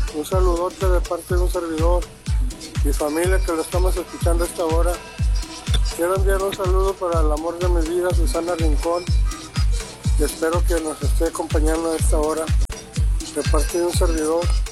Un saludote de parte de un servidor y familia que lo estamos escuchando a esta hora. Quiero enviar un saludo para el amor de mi vida, Susana Rincón, y espero que nos esté acompañando a esta hora de parte de un servidor.